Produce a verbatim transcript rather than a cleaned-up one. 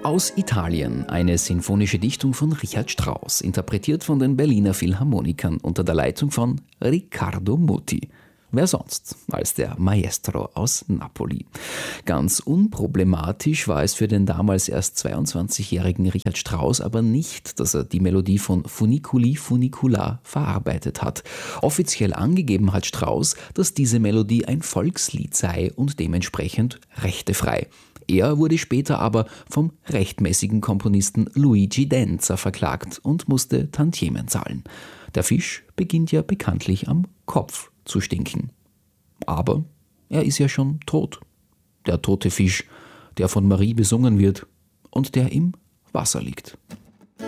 Aus Italien eine sinfonische Dichtung von Richard Strauss, interpretiert von den Berliner Philharmonikern unter der Leitung von Riccardo Muti. Wer sonst als der Maestro aus Napoli? Ganz unproblematisch war es für den damals erst zweiundzwanzigjährigen Richard Strauss aber nicht, dass er die Melodie von Funiculi Funicula verarbeitet hat. Offiziell angegeben hat Strauss, dass diese Melodie ein Volkslied sei und dementsprechend rechtefrei. Er wurde später aber vom rechtmäßigen Komponisten Luigi Denzer verklagt und musste Tantiemen zahlen. Der Fisch beginnt ja bekanntlich am Kopf zu stinken. Aber er ist ja schon tot. Der tote Fisch, der von Marie besungen wird und der im Wasser liegt.